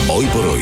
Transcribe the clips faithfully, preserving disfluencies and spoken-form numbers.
Hoy por hoy,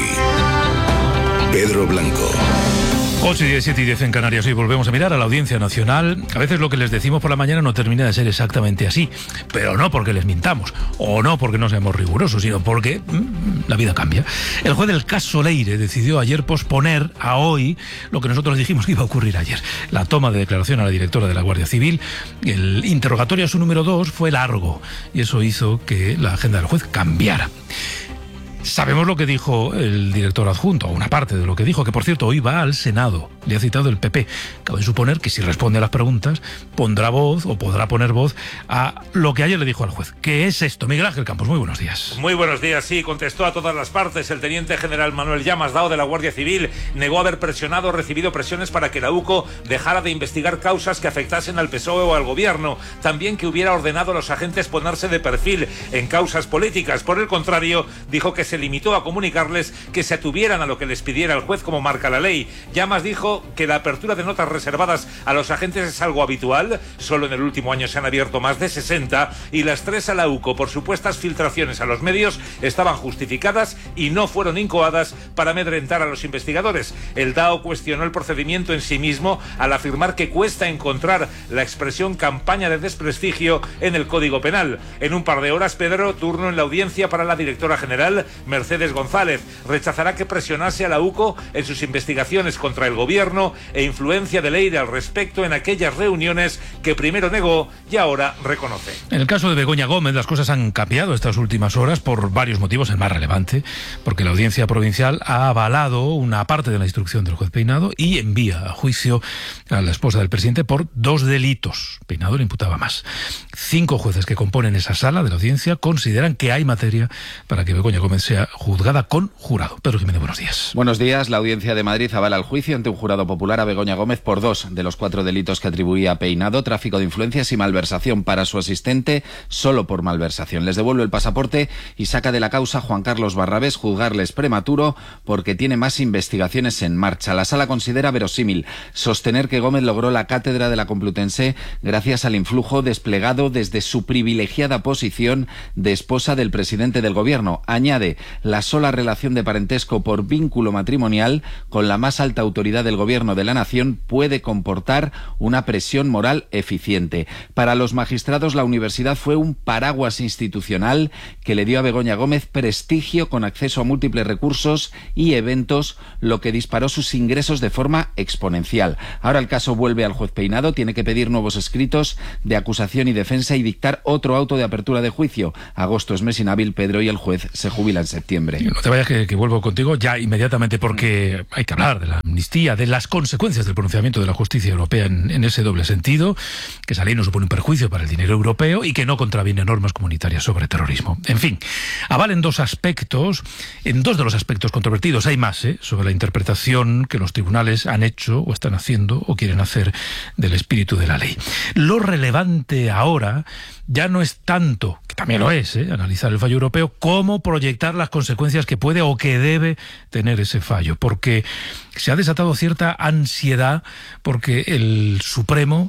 Pedro Blanco. ocho y diez, siete y diez en Canarias. Hoy volvemos a mirar a la Audiencia Nacional. A veces lo que les decimos por la mañana no termina de ser exactamente así, pero no porque les mintamos, o no porque no seamos rigurosos, sino porque mmm, la vida cambia. El juez del caso Leire decidió ayer posponer a hoy lo que nosotros dijimos que iba a ocurrir ayer: la toma de declaración a la directora de la Guardia Civil. El interrogatorio a su número dos fue largo y eso hizo que la agenda del juez cambiara. Sabemos lo que dijo el director adjunto, o una parte de lo que dijo, que por cierto hoy va al Senado. Le ha citado el P P. Cabe suponer que si responde a las preguntas, pondrá voz o podrá poner voz a lo que ayer le dijo al juez. ¿Qué es esto? Miguel Ángel Campos, muy buenos días. Muy buenos días, sí, contestó a todas las partes. El teniente general Manuel Llamas Dao de la Guardia Civil negó haber presionado o recibido presiones para que la U C O dejara de investigar causas que afectasen al P S O E o al gobierno. También que hubiera ordenado a los agentes ponerse de perfil en causas políticas. Por el contrario, dijo que se limitó a comunicarles que se atuvieran a lo que les pidiera el juez como marca la ley. Llamas dijo que la apertura de notas reservadas a los agentes es algo habitual. Solo en el último año se han abierto más de sesenta y las tres a la U C O por supuestas filtraciones a los medios estaban justificadas y no fueron incoadas para amedrentar a los investigadores. El Dao cuestionó el procedimiento en sí mismo al afirmar que cuesta encontrar la expresión campaña de desprestigio en el Código Penal. En un par de horas, Pedro, turno en la audiencia para la directora general, Mercedes González. Rechazará que presionase a la U C O en sus investigaciones contra el gobierno e influencia de Leire al respecto en aquellas reuniones que primero negó y ahora reconoce. En el caso de Begoña Gómez, las cosas han cambiado estas últimas horas por varios motivos. El más relevante, porque la Audiencia Provincial ha avalado una parte de la instrucción del juez Peinado y envía a juicio a la esposa del presidente por dos delitos. Peinado le imputaba más. Cinco jueces que componen esa sala de la audiencia consideran que hay materia para que Begoña Gómez sea juzgada con jurado. Pedro Jiménez, buenos días. Buenos días. La Audiencia de Madrid avala el juicio ante un jurado popular a Begoña Gómez por dos de los cuatro delitos que atribuía a Peinado: tráfico de influencias y malversación para su asistente, solo por malversación. Les devuelve el pasaporte y saca de la causa a Juan Carlos Barrabés. Juzgarles prematuro porque tiene más investigaciones en marcha. La sala considera verosímil sostener que Gómez logró la cátedra de la Complutense gracias al influjo desplegado desde su privilegiada posición de esposa del presidente del gobierno. Añade: la sola relación de parentesco por vínculo matrimonial con la más alta autoridad del gobierno de la nación puede comportar una presión moral eficiente. Para los magistrados, la universidad fue un paraguas institucional que le dio a Begoña Gómez prestigio con acceso a múltiples recursos y eventos, lo que disparó sus ingresos de forma exponencial. Ahora el caso vuelve al juez Peinado, tiene que pedir nuevos escritos de acusación y defensa y dictar otro auto de apertura de juicio. Agosto es mes inhábil, Pedro, y el juez se jubila en septiembre. No te vayas que, que vuelvo contigo ya inmediatamente, porque hay que hablar de la amnistía, de las consecuencias del pronunciamiento de la justicia europea en, en ese doble sentido, que esa ley no supone un perjuicio para el dinero europeo y que no contraviene normas comunitarias sobre terrorismo. En fin, avalen dos aspectos, en dos de los aspectos controvertidos. Hay más, ¿eh?, sobre la interpretación que los tribunales han hecho o están haciendo o quieren hacer del espíritu de la ley. Lo relevante ahora ya no es tanto, que también lo es, ¿eh?, analizar el fallo europeo, como proyectar las consecuencias que puede o que debe tener ese fallo, porque se ha desatado cierta ansiedad porque el Supremo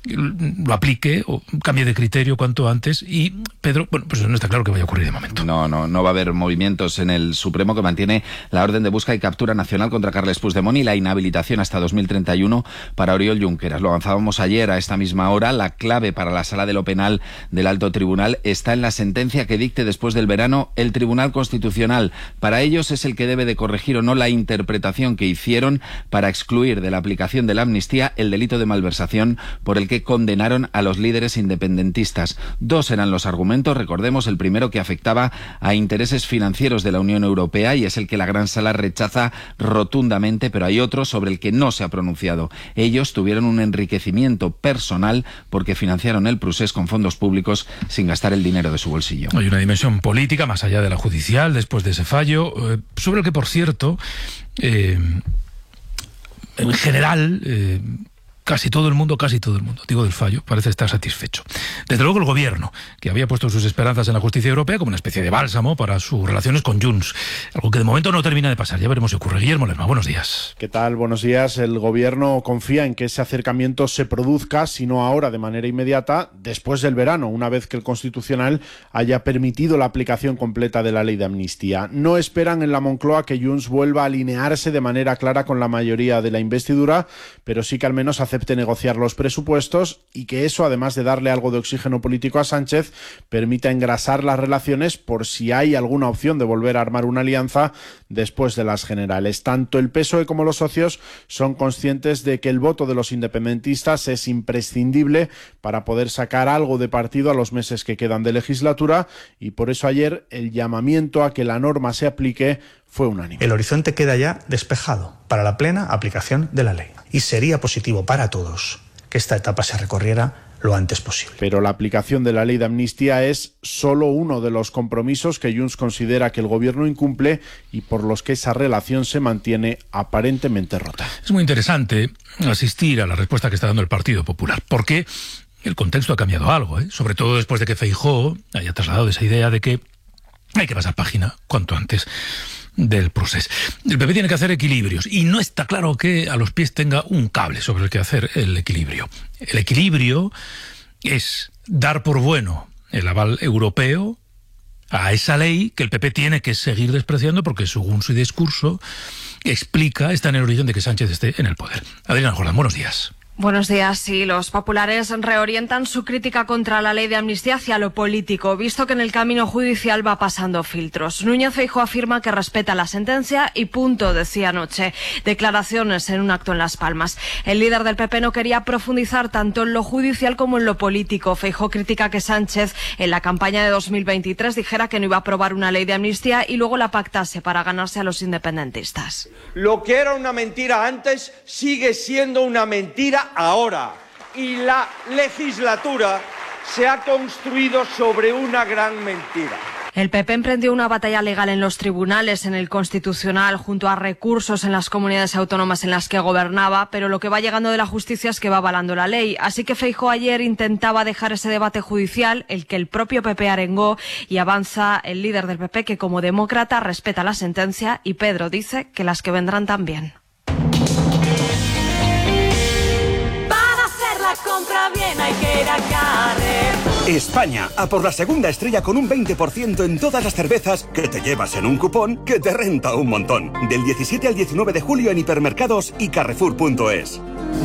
lo aplique o cambie de criterio cuanto antes y, Pedro, bueno, pues no está claro que vaya a ocurrir de momento. No, no, no va a haber movimientos en el Supremo, que mantiene la orden de busca y captura nacional contra Carles Puigdemont y la inhabilitación hasta dos mil treinta y uno para Oriol Junqueras. Lo avanzábamos ayer a esta misma hora. La clave para la Sala de lo Penal del Alto Tribunal está en la sentencia que dicte después del verano el Tribunal Constitucional. Para ellos es el que debe de corregir o no la interpretación que hicieron para excluir de la aplicación de la amnistía el delito de malversación por el que condenaron a los líderes independentistas. Dos eran los argumentos, recordemos, el primero que afectaba a intereses financieros de la Unión Europea y es el que la Gran Sala rechaza rotundamente, pero hay otro sobre el que no se ha pronunciado. Ellos tuvieron un enriquecimiento personal porque financiaron el procés con fondos públicos sin gastar el dinero de su bolsillo. Hay una dimensión política más allá de la judicial después de ese fallo, eh, sobre el que, por cierto, eh, en general, eh, casi todo el mundo, casi todo el mundo, digo del fallo, parece estar satisfecho. Desde luego el gobierno, que había puesto sus esperanzas en la justicia europea como una especie de bálsamo para sus relaciones con Junts, algo que de momento no termina de pasar. Ya veremos si ocurre. Guillermo Lerma, buenos días. ¿Qué tal? Buenos días. El gobierno confía en que ese acercamiento se produzca, si no ahora, de manera inmediata, después del verano, una vez que el Constitucional haya permitido la aplicación completa de la ley de amnistía. No esperan en la Moncloa que Junts vuelva a alinearse de manera clara con la mayoría de la investidura, pero sí que al menos acepte negociar los presupuestos y que eso, además de darle algo de oxígeno político a Sánchez, permita engrasar las relaciones por si hay alguna opción de volver a armar una alianza después de las generales. Tanto el P S O E como los socios son conscientes de que el voto de los independentistas es imprescindible para poder sacar algo de partido a los meses que quedan de legislatura, y por eso ayer el llamamiento a que la norma se aplique fue unánime. El horizonte queda ya despejado para la plena aplicación de la ley y sería positivo para todos que esta etapa se recorriera lo antes posible. Pero la aplicación de la ley de amnistía es solo uno de los compromisos que Junts considera que el gobierno incumple y por los que esa relación se mantiene aparentemente rota. Es muy interesante asistir a la respuesta que está dando el Partido Popular, porque el contexto ha cambiado algo, ¿eh? Sobre todo después de que Feijóo haya trasladado esa idea de que hay que pasar página cuanto antes del proceso. El P P tiene que hacer equilibrios y no está claro que a los pies tenga un cable sobre el que hacer el equilibrio. El equilibrio es dar por bueno el aval europeo a esa ley que el P P tiene que seguir despreciando porque, según su discurso, explica, está en el origen de que Sánchez esté en el poder. Adriana Jordán, buenos días. Buenos días. Sí, los populares reorientan su crítica contra la ley de amnistía hacia lo político, visto que en el camino judicial va pasando filtros. Núñez Feijóo afirma que respeta la sentencia y punto, decía anoche. Declaraciones en un acto en Las Palmas. El líder del P P no quería profundizar tanto en lo judicial como en lo político. Feijóo critica que Sánchez en la campaña de dos mil veintitrés dijera que no iba a aprobar una ley de amnistía y luego la pactase para ganarse a los independentistas. Lo que era una mentira antes sigue siendo una mentira ahora, y la legislatura se ha construido sobre una gran mentira. El P P emprendió una batalla legal en los tribunales, en el Constitucional, junto a recursos en las comunidades autónomas en las que gobernaba, pero lo que va llegando de la justicia es que va avalando la ley. Así que Feijóo ayer intentaba dejar ese debate judicial, el que el propio P P arengó, y avanza el líder del P P que como demócrata respeta la sentencia y Pedro dice que las que vendrán también. Bien, hay que ir a Carrefour. España, a por la segunda estrella con un veinte por ciento en todas las cervezas que te llevas en un cupón que te renta un montón. Del diecisiete al diecinueve de julio en hipermercados y carrefour punto es.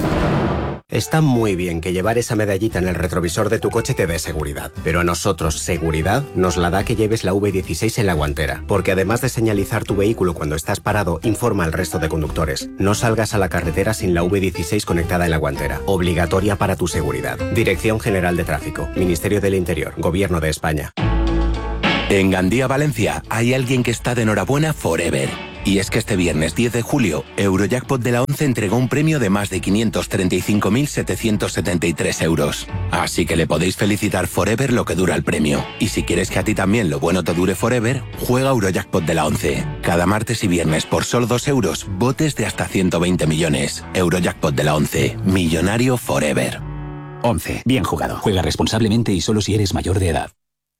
Está muy bien que llevar esa medallita en el retrovisor de tu coche te dé seguridad, pero a nosotros seguridad nos la da que lleves la V dieciséis en la guantera, porque además de señalizar tu vehículo cuando estás parado, informa al resto de conductores. No salgas a la carretera sin la V dieciséis conectada en la guantera, obligatoria para tu seguridad. Dirección General de Tráfico, Ministerio del Interior, Gobierno de España. En Gandía, Valencia, hay alguien que está de enhorabuena forever. Y es que este viernes diez de julio, Eurojackpot de la once entregó un premio de más de quinientos treinta y cinco mil setecientos setenta y tres euros. Así que le podéis felicitar forever lo que dura el premio. Y si quieres que a ti también lo bueno te dure forever, juega Eurojackpot de la once. Cada martes y viernes por solo dos euros, botes de hasta ciento veinte millones. Eurojackpot de la once. Millonario forever. once. Bien jugado. Juega responsablemente y solo si eres mayor de edad.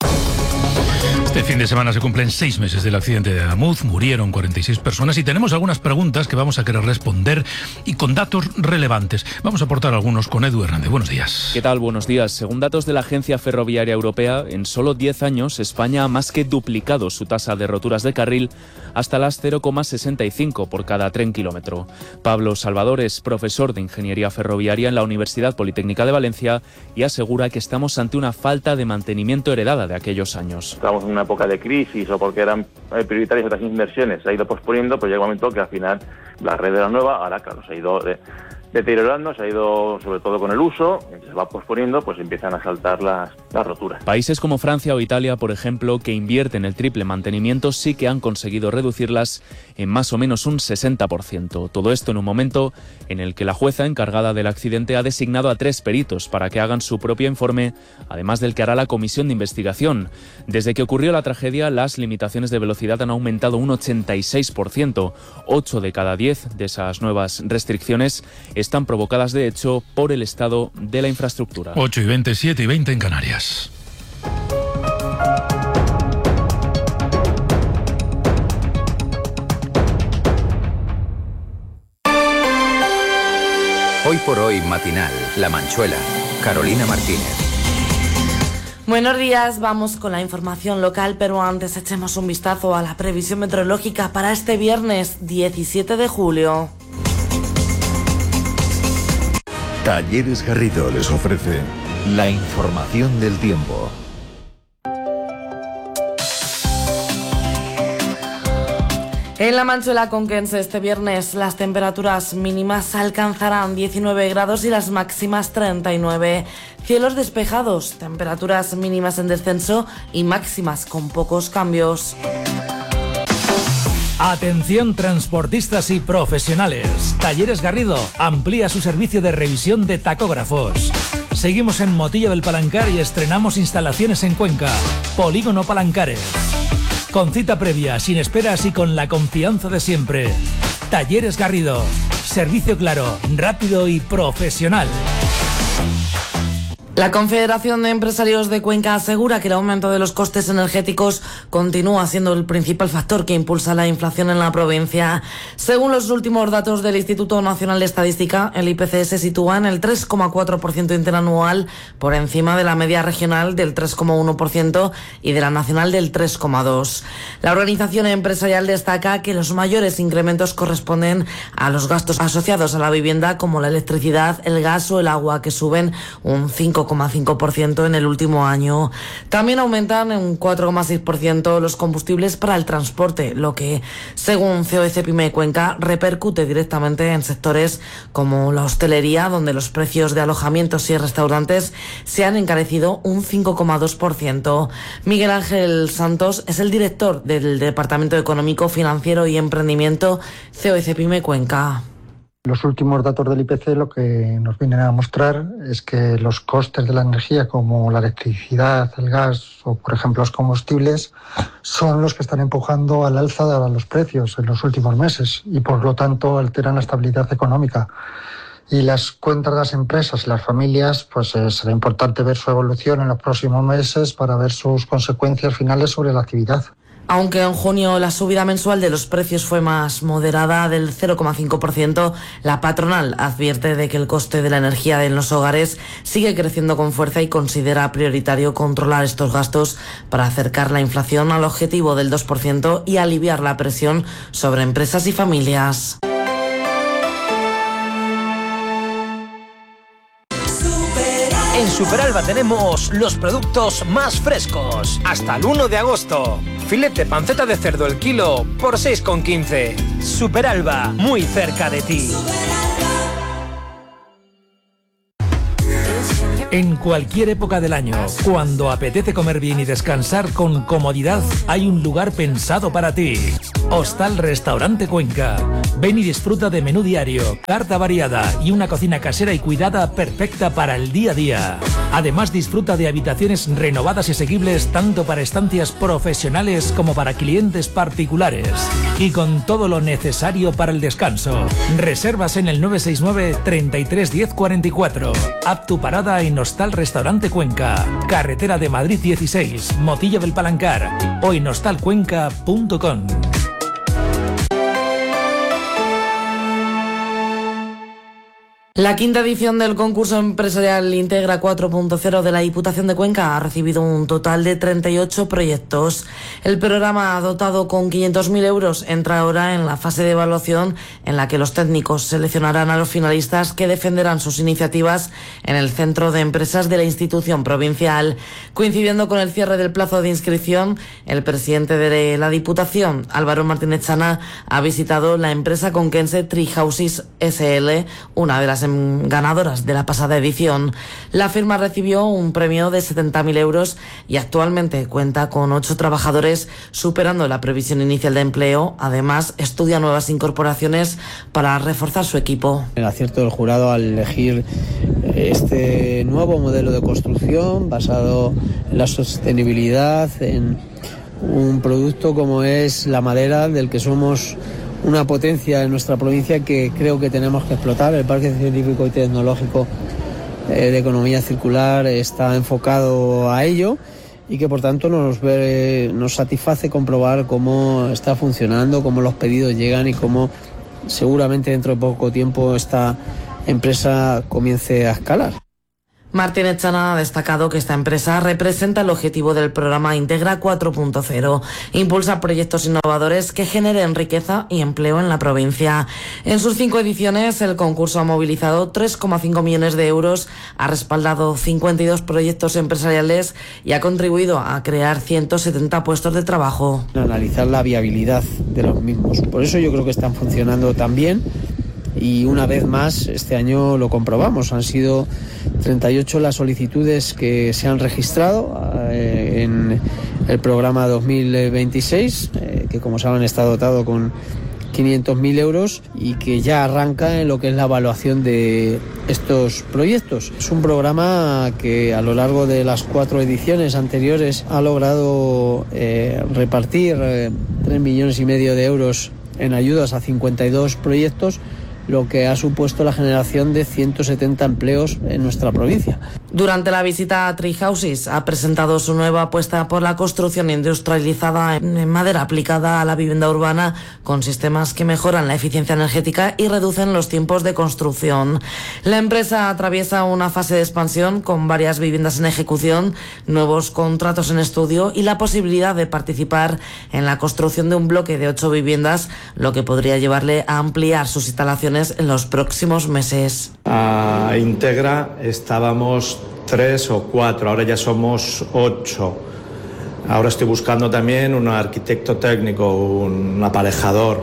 Este fin de semana se cumplen seis meses del accidente de Adamuz, murieron cuarenta y seis personas y tenemos algunas preguntas que vamos a querer responder y con datos relevantes. Vamos a aportar algunos con Edu Hernández. Buenos días. ¿Qué tal? Buenos días. Según datos de la Agencia Ferroviaria Europea, en solo diez años España ha más que duplicado su tasa de roturas de carril hasta las cero coma sesenta y cinco por cada tren kilómetro. Pablo Salvador es profesor de Ingeniería Ferroviaria en la Universidad Politécnica de Valencia y asegura que estamos ante una falta de mantenimiento heredada de aquellos años. Estamos en una época de crisis o porque eran prioritarias otras inversiones, se ha ido posponiendo, pues llega un momento que al final la red de la nueva, ahora claro, se ha ido de, deteriorando, se ha ido sobre todo con el uso, se va posponiendo, pues empiezan a saltar las, las roturas. Países como Francia o Italia, por ejemplo, que invierten el triple mantenimiento, sí que han conseguido reducirlas en más o menos un sesenta por ciento. Todo esto en un momento en el que la jueza encargada del accidente ha designado a tres peritos para que hagan su propio informe, además del que hará la comisión de investigación. Desde que ocurrió la tragedia, las limitaciones de velocidad han aumentado un ochenta y seis por ciento. Ocho de cada diez de esas nuevas restricciones están provocadas de hecho por el estado de la infraestructura. ocho y veinte, siete y veinte en Canarias. Hoy por hoy matinal, La Manchuela, Carolina Martínez. Buenos días, vamos con la información local, pero antes echemos un vistazo a la previsión meteorológica para este viernes diecisiete de julio. Talleres Garrido les ofrece la información del tiempo. En la Manchuela conquense este viernes las temperaturas mínimas alcanzarán diecinueve grados y las máximas treinta y nueve. Cielos despejados, temperaturas mínimas en descenso y máximas con pocos cambios. Atención transportistas y profesionales. Talleres Garrido amplía su servicio de revisión de tacógrafos. Seguimos en Motillo del Palancar y estrenamos instalaciones en Cuenca. Polígono Palancares. Con cita previa, sin esperas y con la confianza de siempre. Talleres Garrido. Servicio claro, rápido y profesional. La Confederación de Empresarios de Cuenca asegura que el aumento de los costes energéticos continúa siendo el principal factor que impulsa la inflación en la provincia. Según los últimos datos del Instituto Nacional de Estadística, el I P C se sitúa en el tres coma cuatro por ciento interanual, por encima de la media regional del tres coma uno por ciento y de la nacional del tres coma dos por ciento. La organización empresarial destaca que los mayores incrementos corresponden a los gastos asociados a la vivienda, como la electricidad, el gas o el agua, que suben un cinco coma cinco por ciento en el último año. También aumentan en un cuatro coma seis por ciento los combustibles para el transporte, lo que, según C O E C Pyme Cuenca, repercute directamente en sectores como la hostelería, donde los precios de alojamientos y restaurantes se han encarecido un cinco coma dos por ciento. Miguel Ángel Santos es el director del Departamento Económico, Financiero y Emprendimiento C O E C Pyme Cuenca. Los últimos datos del I P C lo que nos vienen a mostrar es que los costes de la energía, como la electricidad, el gas o, por ejemplo, los combustibles, son los que están empujando al alza de los precios en los últimos meses y, por lo tanto, alteran la estabilidad económica. Y las cuentas de las empresas y las familias, pues eh, será importante ver su evolución en los próximos meses para ver sus consecuencias finales sobre la actividad. Aunque en junio la subida mensual de los precios fue más moderada, del cero coma cinco por ciento, la patronal advierte de que el coste de la energía en los hogares sigue creciendo con fuerza y considera prioritario controlar estos gastos para acercar la inflación al objetivo del dos por ciento y aliviar la presión sobre empresas y familias. En Superalba tenemos los productos más frescos. Hasta el uno de agosto. Filete panceta de cerdo el kilo por seis con quince. Superalba, muy cerca de ti. En cualquier época del año, cuando apetece comer bien y descansar con comodidad, hay un lugar pensado para ti. Hostal Restaurante Cuenca. Ven y disfruta de menú diario, carta variada y una cocina casera y cuidada perfecta para el día a día. Además, disfruta de habitaciones renovadas y asequibles tanto para estancias profesionales como para clientes particulares. Y con todo lo necesario para el descanso. Reservas en el nueve seis nueve, treinta y tres, diez, cuarenta y cuatro. Haz tu parada en Hostal Restaurante Cuenca. Carretera de Madrid dieciséis, Motillo del Palancar. O en hostal cuenca punto com. La quinta edición del concurso empresarial Integra cuatro punto cero de la Diputación de Cuenca ha recibido un total de treinta y ocho proyectos. El programa, dotado con quinientos mil euros, entra ahora en la fase de evaluación, en la que los técnicos seleccionarán a los finalistas que defenderán sus iniciativas en el centro de empresas de la institución provincial. Coincidiendo con el cierre del plazo de inscripción, el presidente de la Diputación, Álvaro Martínez Chana, ha visitado la empresa conquense Treehouses S L, una de las ganadoras de la pasada edición. La firma recibió un premio de setenta mil euros y actualmente cuenta con ocho trabajadores, superando la previsión inicial de empleo. Además, estudia nuevas incorporaciones para reforzar su equipo. El acierto del jurado al elegir este nuevo modelo de construcción basado en la sostenibilidad, en un producto como es la madera, del que somos una potencia en nuestra provincia que creo que tenemos que explotar. El Parque Científico y Tecnológico de Economía Circular está enfocado a ello y que por tanto nos, ve, nos satisface comprobar cómo está funcionando, cómo los pedidos llegan y cómo seguramente dentro de poco tiempo esta empresa comience a escalar. Martínez Chana ha destacado que esta empresa representa el objetivo del programa Integra cuatro punto cero. Impulsa proyectos innovadores que generen riqueza y empleo en la provincia. En sus cinco ediciones, el concurso ha movilizado tres coma cinco millones de euros, ha respaldado cincuenta y dos proyectos empresariales y ha contribuido a crear ciento setenta puestos de trabajo. Analizar la viabilidad de los mismos. Por eso yo creo que están funcionando tan bien. Y una vez más, este año lo comprobamos. Han sido treinta y ocho las solicitudes que se han registrado eh, en el programa dos mil veintiséis, eh, que como saben está dotado con quinientos mil euros y que ya arranca en lo que es la evaluación de estos proyectos. Es un programa que a lo largo de las cuatro ediciones anteriores ha logrado eh, repartir eh, tres millones y medio de euros en ayudas a cincuenta y dos proyectos, lo que ha supuesto la generación de ciento setenta empleos en nuestra provincia. Durante la visita a Tree Houses ha presentado su nueva apuesta por la construcción industrializada en madera aplicada a la vivienda urbana con sistemas que mejoran la eficiencia energética y reducen los tiempos de construcción. La empresa atraviesa una fase de expansión con varias viviendas en ejecución, nuevos contratos en estudio y la posibilidad de participar en la construcción de un bloque de ocho viviendas, lo que podría llevarle a ampliar sus instalaciones en los próximos meses. A Integra estábamos tres o cuatro, ahora ya somos ocho. Ahora estoy buscando también un arquitecto técnico, un aparejador,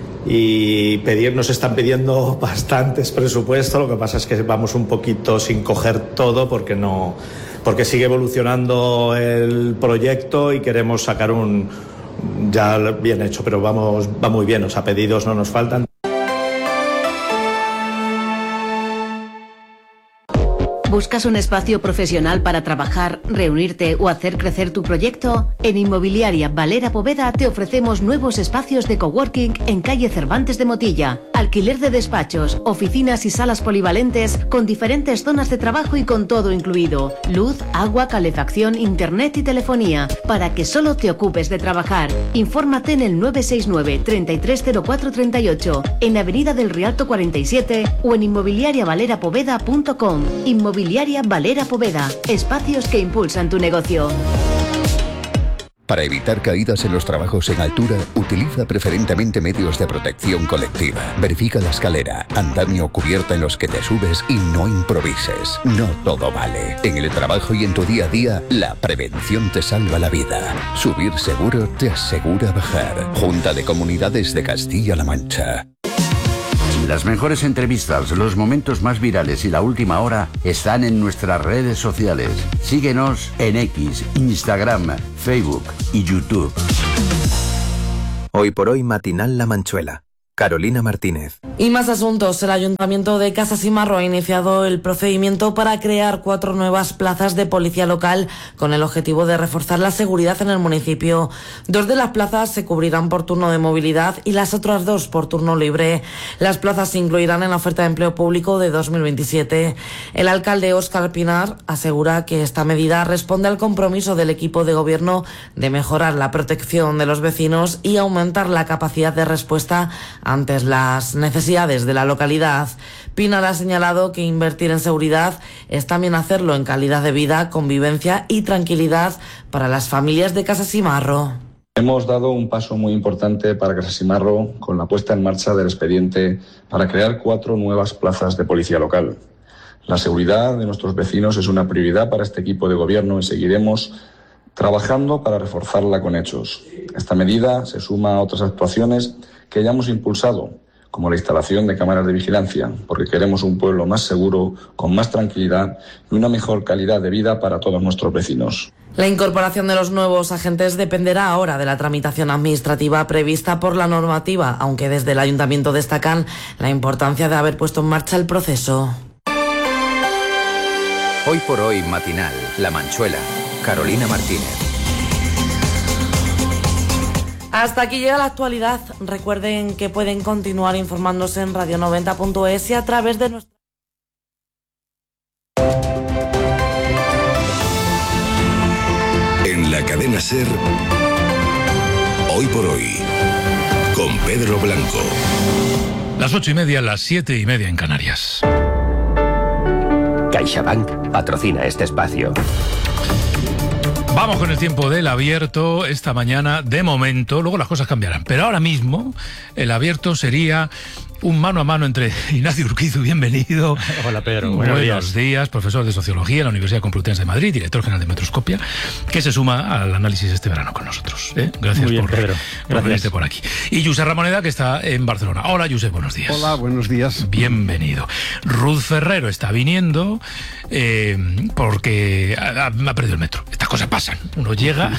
y pedir, nos están pidiendo bastantes presupuestos. Lo que pasa es que vamos un poquito sin coger todo porque no, porque sigue evolucionando el proyecto y queremos sacar un ya bien hecho, pero vamos, va muy bien, o sea, pedidos no nos faltan. ¿Buscas un espacio profesional para trabajar, reunirte o hacer crecer tu proyecto? En Inmobiliaria Valera Poveda te ofrecemos nuevos espacios de coworking en calle Cervantes de Motilla. Alquiler de despachos, oficinas y salas polivalentes con diferentes zonas de trabajo y con todo incluido. Luz, agua, calefacción, internet y telefonía para que solo te ocupes de trabajar. Infórmate en el nueve seis nueve, treinta y tres cero cuatro treinta y ocho, en Avenida del Rialto cuarenta y siete o en inmobiliaria valera poveda punto com. Inmobiliaria Valera Poveda, espacios que impulsan tu negocio. Para evitar caídas en los trabajos en altura, utiliza preferentemente medios de protección colectiva. Verifica la escalera, andamio o cubierta en los que te subes y no improvises. No todo vale. En el trabajo y en tu día a día, la prevención te salva la vida. Subir seguro te asegura bajar. Junta de Comunidades de Castilla-La Mancha. Las mejores entrevistas, los momentos más virales y la última hora están en nuestras redes sociales. Síguenos en X, Instagram, Facebook y YouTube. Hoy por hoy matinal La Manchuela. Carolina Martínez. Y más asuntos. El Ayuntamiento de Casassimarro ha iniciado el procedimiento para crear cuatro nuevas plazas de policía local con el objetivo de reforzar la seguridad en el municipio. Dos de las plazas se cubrirán por turno de movilidad y las otras dos por turno libre. Las plazas se incluirán en la oferta de empleo público de dos mil veintisiete. El alcalde Óscar Pinar asegura que esta medida responde al compromiso del equipo de gobierno de mejorar la protección de los vecinos y aumentar la capacidad de respuesta ante las necesidades de la localidad. Pinar ha señalado que invertir en seguridad es también hacerlo en calidad de vida, convivencia y tranquilidad para las familias de Casassimarro. Hemos dado un paso muy importante para Casassimarro con la puesta en marcha del expediente para crear cuatro nuevas plazas de policía local. La seguridad de nuestros vecinos es una prioridad para este equipo de gobierno y seguiremos trabajando para reforzarla con hechos. Esta medida se suma a otras actuaciones que hayamos impulsado, como la instalación de cámaras de vigilancia, porque queremos un pueblo más seguro, con más tranquilidad y una mejor calidad de vida para todos nuestros vecinos. La incorporación de los nuevos agentes dependerá ahora de la tramitación administrativa prevista por la normativa, aunque desde el Ayuntamiento destacan la importancia de haber puesto en marcha el proceso. Hoy por hoy matinal, La Manchuela. Carolina Martínez. Hasta aquí llega la actualidad. Recuerden que pueden continuar informándose en radio noventa punto es y a través de nuestra... En la cadena SER, Hoy por Hoy, con Pedro Blanco. Las ocho y media, las siete y media en Canarias. CaixaBank patrocina este espacio. Vamos con el tiempo del abierto esta mañana. De momento, luego las cosas cambiarán, pero ahora mismo el abierto sería un mano a mano entre Ignacio Urquizu, bienvenido. Hola Pedro, buenos, buenos días. días. Profesor de Sociología en la Universidad Complutense de Madrid, director general de Metroscopia, que se suma al análisis este verano con nosotros. ¿eh? Gracias Muy bien, por, Pedro. por venirte por aquí. Y Josep Ramoneda, que está en Barcelona. Hola Josep, buenos días. Hola, buenos días. Bienvenido. Ruth Ferrero está viniendo eh, porque ha, ha perdido el metro. Estas cosas pasan. Uno llega,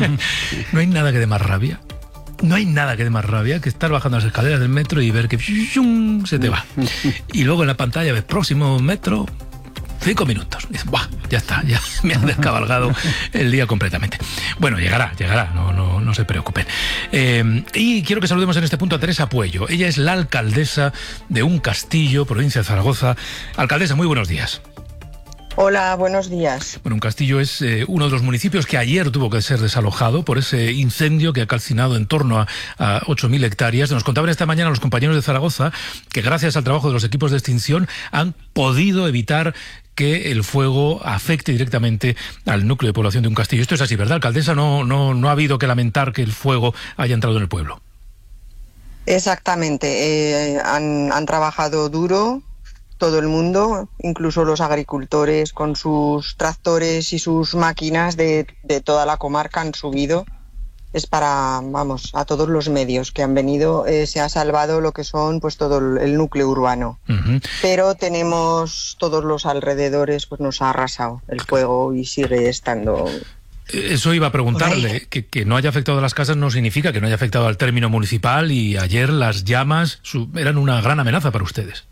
no hay nada que dé más rabia. No hay nada que dé más rabia que estar bajando las escaleras del metro y ver que se te va. Y luego en la pantalla ves próximo metro, cinco minutos. Y dices, ¡buah! Ya está, ya me han descabalgado el día completamente. Bueno, llegará, llegará, no, no, no se preocupen. Eh, y quiero que saludemos en este punto a Teresa Puello. Ella es la alcaldesa de un castillo, provincia de Zaragoza. Alcaldesa, muy buenos días. Hola, buenos días. Bueno, un castillo es eh, uno de los municipios que ayer tuvo que ser desalojado por ese incendio que ha calcinado en torno a, a ocho mil hectáreas. Nos contaban esta mañana los compañeros de Zaragoza que gracias al trabajo de los equipos de extinción han podido evitar que el fuego afecte directamente al núcleo de población de un castillo. Esto es así, ¿verdad, alcaldesa? No, no, no ha habido que lamentar que el fuego haya entrado en el pueblo. Exactamente. Eh, han, han trabajado duro todo el mundo, incluso los agricultores con sus tractores y sus máquinas de, de toda la comarca han subido. Es para, vamos, a todos los medios que han venido, eh, se ha salvado lo que son pues todo el, el núcleo urbano. Uh-huh. Pero tenemos todos los alrededores, pues nos ha arrasado el fuego y sigue estando. Eso iba a preguntarle, que, que no haya afectado a las casas no significa que no haya afectado al término municipal, y ayer las llamas su, eran una gran amenaza para ustedes.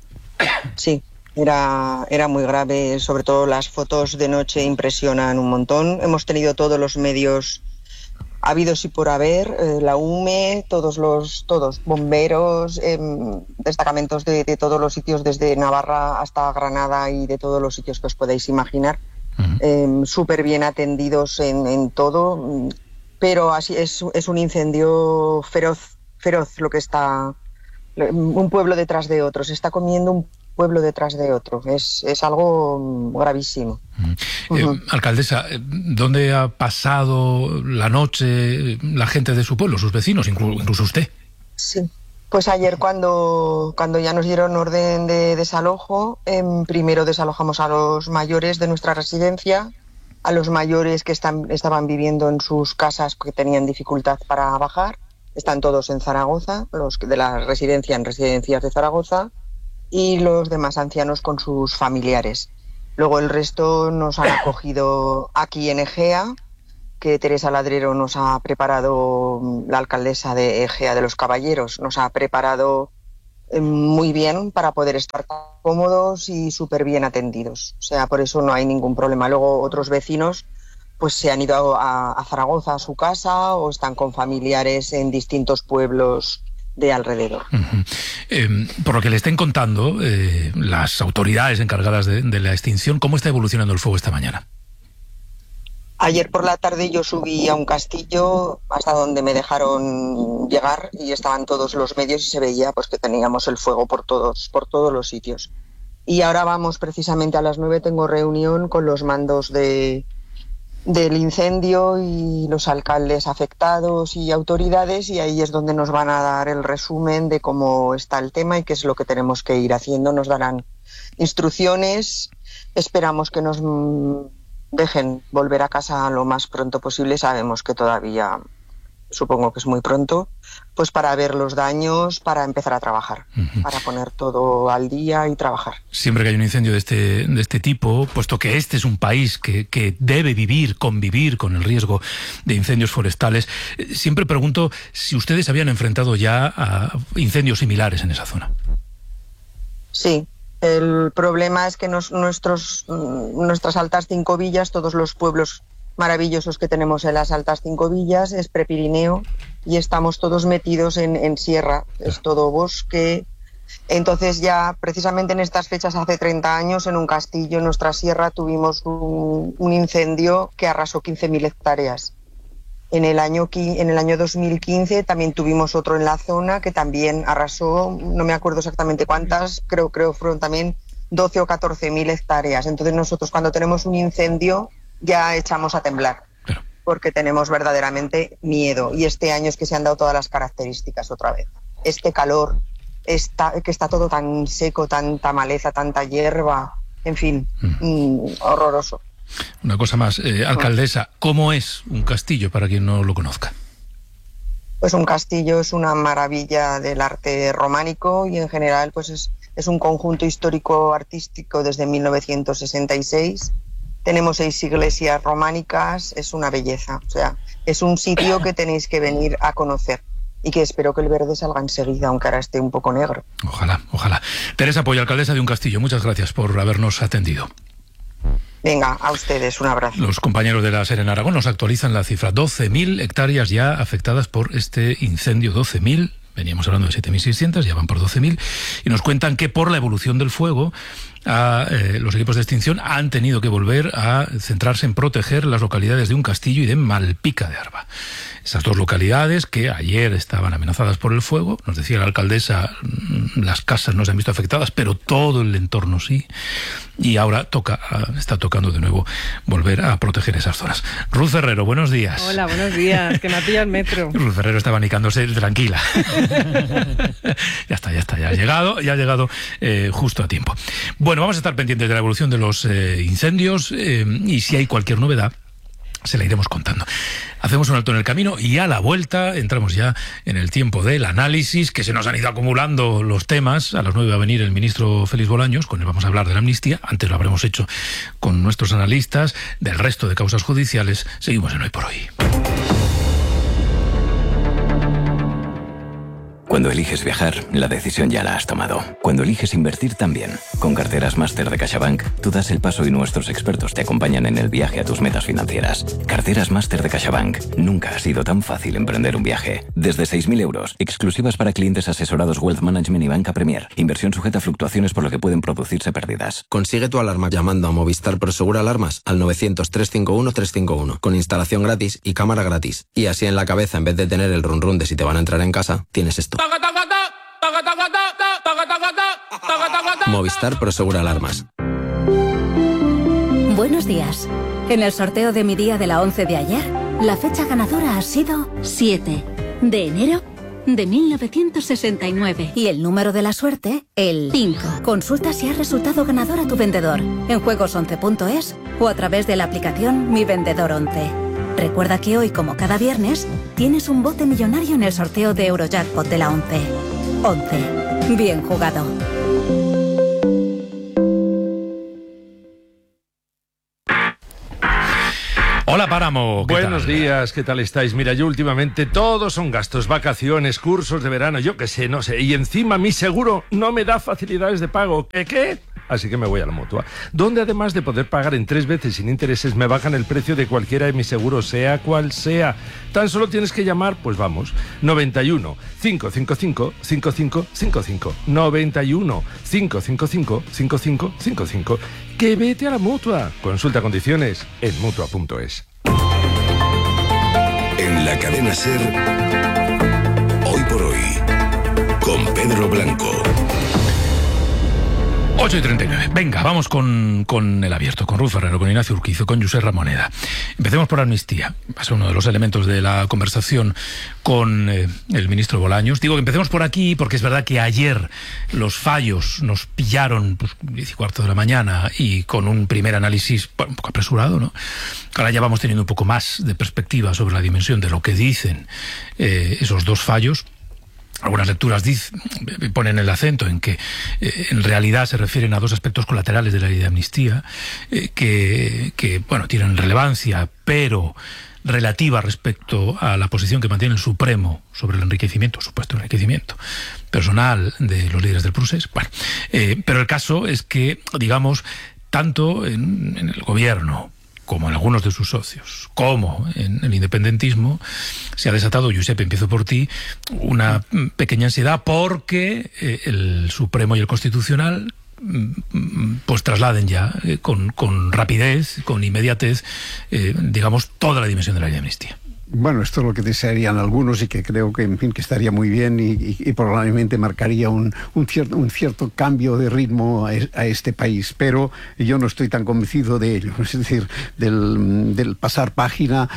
Sí, era, era muy grave, sobre todo las fotos de noche impresionan un montón. Hemos tenido todos los medios habidos y por haber, eh, la U M E, todos los todos bomberos, eh, destacamentos de, de todos los sitios, desde Navarra hasta Granada y de todos los sitios que os podéis imaginar, uh-huh. eh, súper bien atendidos en, en todo, pero así es, es un incendio feroz, feroz lo que está... Un pueblo detrás de otro, se está comiendo un pueblo detrás de otro. Es, es algo gravísimo. Uh-huh. Eh, alcaldesa, ¿dónde ha pasado la noche la gente de su pueblo, sus vecinos, incluso, incluso usted? Sí, pues ayer cuando, cuando ya nos dieron orden de desalojo, eh, primero desalojamos a los mayores de nuestra residencia, a los mayores que están, estaban viviendo en sus casas que tenían dificultad para bajar. Están todos en Zaragoza, los de la residencia en residencias de Zaragoza, y los demás ancianos con sus familiares. Luego el resto nos han acogido aquí en Egea, que Teresa Ladrero nos ha preparado, la alcaldesa de Egea de los Caballeros, nos ha preparado muy bien para poder estar cómodos y súper bien atendidos. O sea, por eso no hay ningún problema. Luego otros vecinos pues se han ido a, a Zaragoza, a su casa, o están con familiares en distintos pueblos de alrededor. Uh-huh. Eh, por lo que le estén contando eh, las autoridades encargadas de, de la extinción, ¿cómo está evolucionando el fuego esta mañana? Ayer por la tarde yo subí a un castillo hasta donde me dejaron llegar y estaban todos los medios y se veía pues que teníamos el fuego por todos, por todos los sitios. Y ahora vamos precisamente a las nueve, tengo reunión con los mandos de del incendio y los alcaldes afectados y autoridades, y ahí es donde nos van a dar el resumen de cómo está el tema y qué es lo que tenemos que ir haciendo. Nos darán instrucciones, esperamos que nos dejen volver a casa lo más pronto posible, sabemos que todavía, supongo que es muy pronto, pues para ver los daños, para empezar a trabajar, uh-huh. para poner todo al día y trabajar. Siempre que hay un incendio de este, de este tipo, puesto que este es un país que, que debe vivir, convivir con el riesgo de incendios forestales, siempre pregunto si ustedes habían enfrentado ya a incendios similares en esa zona. Sí. El problema es que nos, nuestros, nuestras altas cinco villas, todos los pueblos maravillosos que tenemos en las Altas Cinco Villas, es Prepirineo, y estamos todos metidos en, en sierra, es todo bosque. Entonces ya precisamente en estas fechas hace treinta años en un castillo en nuestra sierra tuvimos un, un incendio que arrasó quince mil hectáreas. En el, año, en el año dos mil quince también tuvimos otro en la zona que también arrasó, no me acuerdo exactamente cuántas, creo creo fueron también doce o catorce mil hectáreas. Entonces nosotros cuando tenemos un incendio ya echamos a temblar, porque tenemos verdaderamente miedo. Y este año es que se han dado todas las características otra vez. Este calor, está, que está todo tan seco, tanta maleza, tanta hierba, en fin, mm, horroroso. Una cosa más, eh, alcaldesa, ¿cómo es un castillo para quien no lo conozca? Pues un castillo es una maravilla del arte románico y en general pues es, es un conjunto histórico-artístico desde mil novecientos sesenta y seis. Tenemos seis iglesias románicas, es una belleza. O sea, es un sitio que tenéis que venir a conocer y que espero que el verde salga enseguida, aunque ahora esté un poco negro. Ojalá, ojalá. Teresa Poy, alcaldesa de un castillo, muchas gracias por habernos atendido. Venga, a ustedes, un abrazo. Los compañeros de la SER en Aragón nos actualizan la cifra. doce mil hectáreas ya afectadas por este incendio, doce mil. Veníamos hablando de siete mil seiscientos, ya van por doce mil. Y nos cuentan que por la evolución del fuego, a, eh, los equipos de extinción han tenido que volver a centrarse en proteger las localidades de Un Castillo y de Malpica de Arba. Esas dos localidades que ayer estaban amenazadas por el fuego, nos decía la alcaldesa, las casas no se han visto afectadas, pero todo el entorno sí. Y ahora toca, está tocando de nuevo volver a proteger esas zonas. Ruth Ferrero, buenos días. Hola, buenos días, que me ha pillado el metro. Ruth Ferrero está abanicándose, tranquila. ya está, ya está, ya ha llegado, ya ha llegado eh, justo a tiempo. Bueno, vamos a estar pendientes de la evolución de los eh, incendios eh, y si hay cualquier novedad, se la iremos contando. Hacemos un alto en el camino y a la vuelta entramos ya en el tiempo del análisis, que se nos han ido acumulando los temas. A las nueve va a venir el ministro Félix Bolaños, con él vamos a hablar de la amnistía. Antes lo habremos hecho con nuestros analistas del resto de causas judiciales. Seguimos en Hoy por Hoy. Cuando eliges viajar, la decisión ya la has tomado. Cuando eliges invertir también. Con carteras Máster de CaixaBank, tú das el paso y nuestros expertos te acompañan en el viaje a tus metas financieras. Carteras Máster de CaixaBank. Nunca ha sido tan fácil emprender un viaje. Desde seis mil euros, exclusivas para clientes asesorados Wealth Management y Banca Premier. Inversión sujeta a fluctuaciones por lo que pueden producirse pérdidas. Consigue tu alarma llamando a Movistar Prosegura Alarmas al novecientos, trescientos cincuenta y uno, trescientos cincuenta y uno, con instalación gratis y cámara gratis. Y así en la cabeza, en vez de tener el run run de si te van a entrar en casa, tienes esto. Movistar Prosegura Alarmas. Buenos días. En el sorteo de mi día de la once de ayer, la fecha ganadora ha sido siete de enero de mil novecientos sesenta y nueve. Y el número de la suerte, el cinco. Consulta si has resultado ganador a tu vendedor en juegos once punto es o a través de la aplicación Mi Vendedor once. Recuerda que hoy, como cada viernes, tienes un bote millonario en el sorteo de Eurojackpot de la once. once. Bien jugado. Hola Páramo, ¿qué Buenos tal? días, ¿qué tal estáis? Mira, yo últimamente todos son gastos, vacaciones, cursos de verano, yo qué sé, no sé. Y encima mi seguro no me da facilidades de pago. ¿Qué qué? Así que me voy a la Mutua, donde además de poder pagar en tres veces sin intereses, me bajan el precio de cualquiera de mis seguros, sea cual sea. Tan solo tienes que llamar, pues vamos, noventa y uno, cinco cinco cinco, cinco cinco cinco cinco, noventa y uno, cinco cinco cinco, cinco cinco cinco cinco. Que vete a la Mutua. Consulta condiciones en mutua punto es. En la cadena SER, Hoy por Hoy, con Pedro Blanco. ocho y treinta y nueve. Venga, vamos con, con el abierto, con Ruth Ferrero, con Ignacio Urquizo, con Josep Ramoneda. Empecemos por amnistía. Va a ser uno de los elementos de la conversación con eh, el ministro Bolaños. Digo que empecemos por aquí porque es verdad que ayer los fallos nos pillaron pues, diez y cuarto de la mañana y con un primer análisis bueno, un poco apresurado, ¿no? Ahora ya vamos teniendo un poco más de perspectiva sobre la dimensión de lo que dicen eh, esos dos fallos. Algunas lecturas dicen, ponen el acento en que eh, en realidad se refieren a dos aspectos colaterales de la ley de amnistía eh, que, que, bueno, tienen relevancia, pero relativa respecto a la posición que mantiene el Supremo sobre el enriquecimiento, supuesto enriquecimiento personal de los líderes del procés. Bueno, eh, pero el caso es que, digamos, tanto en, en el gobierno como en algunos de sus socios, como en el independentismo, se ha desatado, Josep, empiezo por ti, una pequeña ansiedad porque eh, el Supremo y el Constitucional pues trasladen ya eh, con, con rapidez, con inmediatez, eh, digamos, toda la dimensión de la ley de amnistía. Bueno, esto es lo que desearían algunos y que creo que, en fin, que estaría muy bien y, y, y probablemente marcaría un, un, cierto, un cierto cambio de ritmo a, a este país, pero yo no estoy tan convencido de ello, es decir, del, del pasar página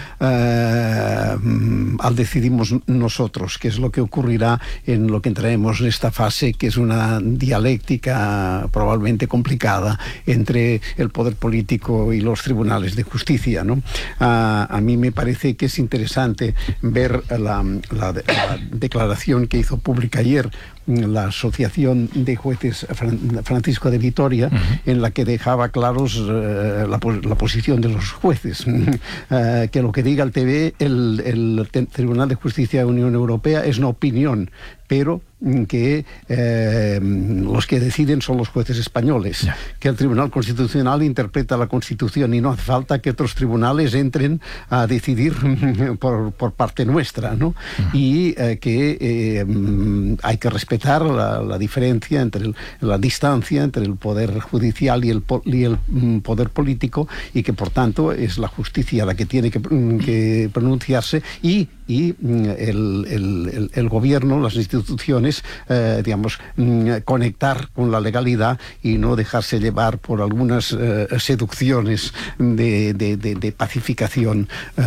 eh, al decidimos nosotros, que es lo que ocurrirá en lo que entraremos en esta fase, que es una dialéctica probablemente complicada entre el poder político y los tribunales de justicia, ¿no? A, a mí me parece que es interesante interesante ver la, la, la declaración que hizo pública ayer la Asociación de Jueces Francisco de Vitoria, uh-huh. en la que dejaba claros uh, la, la posición de los jueces, uh, que lo que diga el T V, el, el Tribunal de Justicia de la Unión Europea es una opinión, pero que eh, los que deciden son los jueces españoles, yeah. que el Tribunal Constitucional interpreta la Constitución y no hace falta que otros tribunales entren a decidir por, por parte nuestra, ¿no? Uh-huh. Y eh, que eh, hay que respetar La, la diferencia entre el, la distancia entre el poder judicial y el, y el mm, poder político, y que por tanto es la justicia la que tiene que, mm, que pronunciarse y, y mm, el, el, el gobierno, las instituciones, eh, digamos, mm, conectar con la legalidad y no dejarse llevar por algunas eh, seducciones de, de, de, de pacificación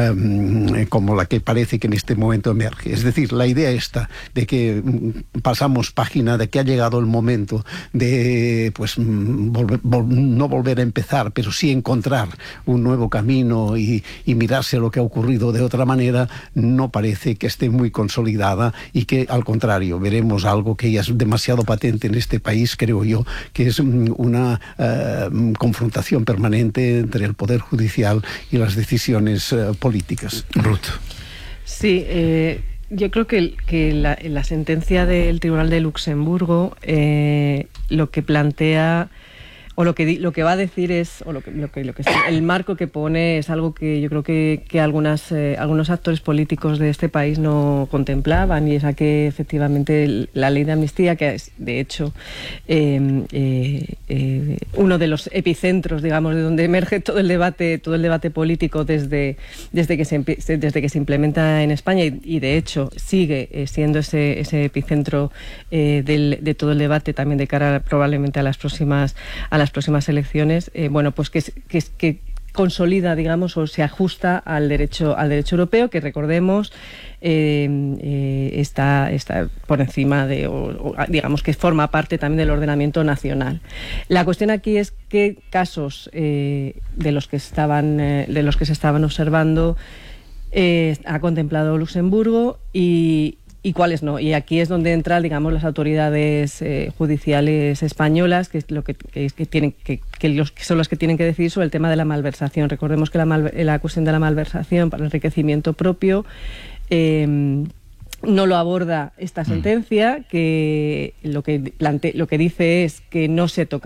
eh, como la que parece que en este momento emerge. Es decir, la idea esta de que mm, pasamos página, de que ha llegado el momento de pues volver, vol, no volver a empezar, pero sí encontrar un nuevo camino y, y mirarse lo que ha ocurrido de otra manera, no parece que esté muy consolidada, y que al contrario veremos algo que ya es demasiado patente en este país, creo yo, que es una uh, confrontación permanente entre el Poder Judicial y las decisiones uh, políticas. Ruth. Sí, eh... yo creo que, que la, la sentencia del Tribunal de Luxemburgo eh, lo que plantea o lo que di, lo que va a decir es o lo que, lo que, lo que el marco que pone es algo que yo creo que, que algunas eh, algunos actores políticos de este país no contemplaban, y es a que efectivamente la ley de amnistía, que es de hecho eh, eh, eh, uno de los epicentros, digamos, de donde emerge todo el debate todo el debate político desde desde que se desde que se implementa en España, y, y de hecho sigue eh, siendo ese ese epicentro eh, del, de todo el debate también de cara probablemente a las próximas a las próximas elecciones, eh, bueno, pues que, que, que consolida, digamos, o se ajusta al derecho al derecho europeo, que recordemos eh, eh, está, está por encima de, o, o, digamos que forma parte también del ordenamiento nacional. La cuestión aquí es qué casos eh, de los que estaban eh, de los que se estaban observando eh, ha contemplado Luxemburgo y y cuáles no. Y aquí es donde entran, digamos, las autoridades eh, judiciales españolas, que es lo que, que, que tienen que, que, los, que son las que tienen que decidir sobre el tema de la malversación. Recordemos que la, mal, la cuestión de la malversación para enriquecimiento propio eh, no lo aborda esta sentencia, que lo que plante, lo que dice es que no se toca